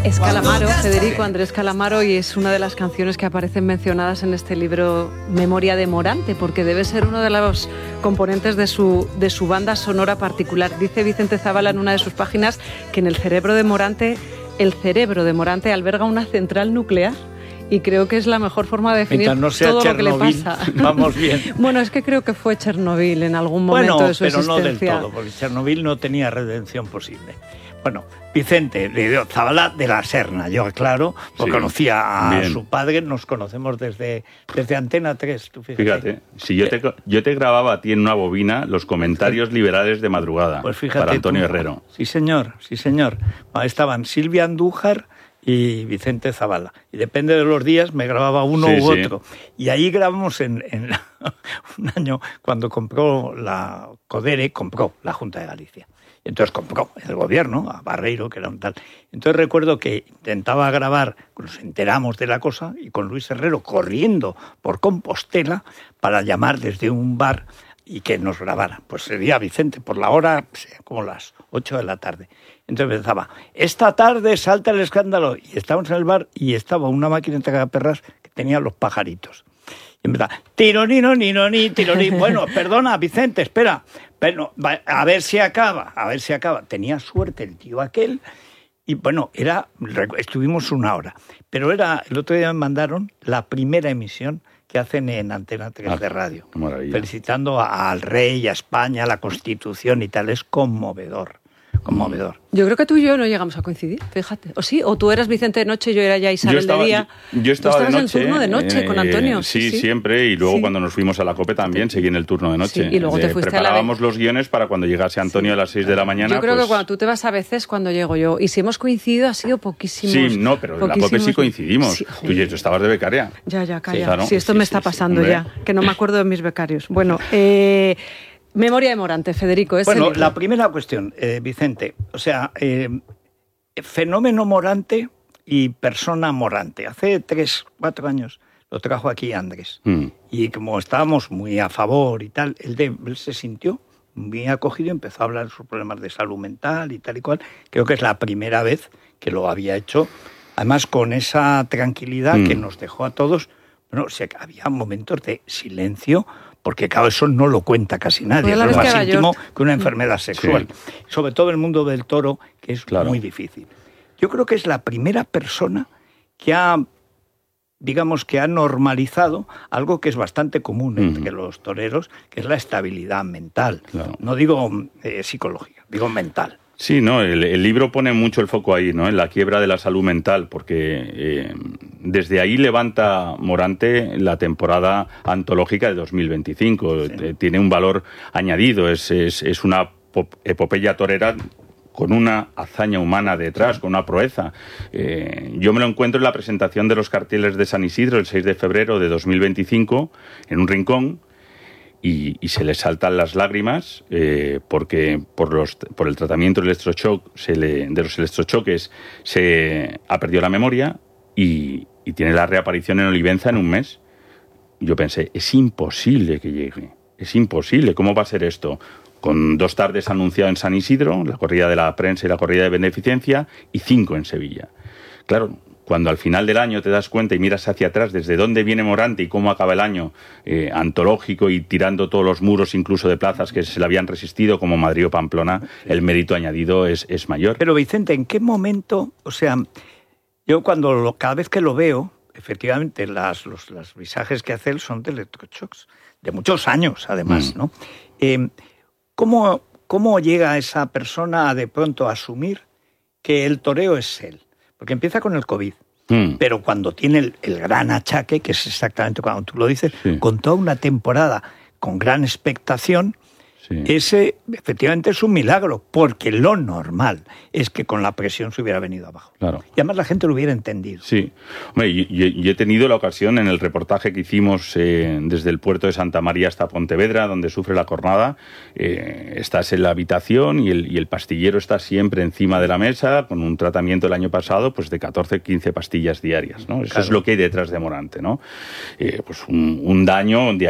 Es Calamaro, Federico Andrés Calamaro, y es una de las canciones que aparecen mencionadas en este libro Memoria de Morante, porque debe ser uno de los componentes de su banda sonora particular. Dice Vicente Zavala en una de sus páginas que en el cerebro de Morante alberga una central nuclear. Y creo que es la mejor forma de definir todo Chernobyl, lo que le pasa. Vamos bien. Bueno, es que creo que fue Chernobyl en algún momento de su existencia. Pero no del todo, porque Chernobyl no tenía redención posible. Bueno, Vicente Zavala de la Serna, yo aclaro, porque conocía a su padre, nos conocemos desde Antena 3. Tú fíjate, si yo te grababa a ti en una bobina los comentarios liberales de madrugada, pues fíjate, para Antonio Herrero. Sí, señor. Estaban Silvia Andújar y Vicente Zavala. Y depende de los días me grababa uno u otro. Y ahí grabamos un año cuando compró la la Junta de Galicia. Y entonces compró el gobierno a Barreiro, que era un tal. Entonces recuerdo que intentaba grabar, nos enteramos de la cosa, y con Luis Herrero corriendo por Compostela para llamar desde un bar y que nos grabara. Pues sería Vicente, por la hora, como las 8 de la tarde. Entonces empezaba, esta tarde salta el escándalo. Y estábamos en el bar y estaba una máquina de tragaperras que tenía los pajaritos. Y empezaba, tironino, ninoní, tironí. Bueno, perdona, Vicente, espera. Pero, a ver si acaba. Tenía suerte el tío aquel. Y bueno, estuvimos una hora. Pero el otro día me mandaron la primera emisión que hacen en Antena 3 de radio. Felicitando al rey, a España, a la Constitución y tal. Es conmovedor. Yo creo que tú y yo no llegamos a coincidir, fíjate. ¿O sí? ¿O tú eras Vicente de noche y yo era ya Isabel de día? Yo estaba de noche. En el turno de noche con Antonio. Sí, siempre. Y luego cuando nos fuimos a la COPE también seguí en el turno de noche. Sí, y luego te fuiste preparábamos los guiones para cuando llegase Antonio a las 6 de la mañana. Yo creo que cuando tú te vas a veces, cuando llego yo. Y si hemos coincidido ha sido poquísimos. Sí, no, pero en la COPE sí coincidimos. Sí, tú estabas de becaria. Ya, calla. Sí, claro. Esto me está pasando ya, que no me acuerdo de mis becarios. Bueno, Memoria de Morante, Federico. Bueno, la primera cuestión, Vicente, fenómeno Morante y persona Morante. Hace 3-4 años lo trajo aquí Andrés. Y como estábamos muy a favor y tal, él se sintió muy acogido y empezó a hablar de sus problemas de salud mental y tal y cual. Creo que es la primera vez que lo había hecho, además con esa tranquilidad que nos dejó a todos. Bueno, había momentos de silencio, porque claro, eso no lo cuenta casi nadie, es lo más íntimo que una enfermedad sexual. Sí. Sobre todo el mundo del toro, que es muy difícil. Yo creo que es la primera persona que ha normalizado algo que es bastante común entre los toreros, que es la estabilidad mental. Claro. No digo psicológica, digo mental. Sí, no, el libro pone mucho el foco ahí, ¿no? En la quiebra de la salud mental, porque desde ahí levanta Morante la temporada antológica de 2025. Sí. Tiene un valor añadido, es una epopeya torera con una hazaña humana detrás, con una proeza. Yo me lo encuentro en la presentación de los carteles de San Isidro el 6 de febrero de 2025, en un rincón, y se le saltan las lágrimas porque por el tratamiento del electroshock de los electrochoques se ha perdido la memoria y tiene la reaparición en Olivenza en un mes. Yo pensé, es imposible que llegue, es imposible, ¿cómo va a ser esto? Con 2 tardes anunciado en San Isidro, la corrida de la prensa y la corrida de beneficencia, y 5 en Sevilla. Claro, cuando al final del año te das cuenta y miras hacia atrás desde dónde viene Morante y cómo acaba el año antológico y tirando todos los muros incluso de plazas que se le habían resistido como Madrid o Pamplona, el mérito añadido es mayor. Pero Vicente, ¿en qué momento? Yo cada vez que lo veo, efectivamente los visajes que hace él son de electroshocks, de muchos años además, ¿no? ¿Cómo llega esa persona a de pronto asumir que el toreo es él? Porque empieza con el COVID, pero cuando tiene el gran achaque, que es exactamente cuando tú lo dices, con toda una temporada con gran expectación, ese efectivamente es un milagro, porque lo normal es que con la presión se hubiera venido abajo. Claro. Y además la gente lo hubiera entendido. Sí. Hombre, yo he tenido la ocasión en el reportaje que hicimos desde el puerto de Santa María hasta Pontevedra, donde sufre la cornada, estás en la habitación y el pastillero está siempre encima de la mesa, con un tratamiento el año pasado pues de 14-15 pastillas diarias, ¿no? Eso es lo que hay detrás de Morante, ¿no? Pues un daño de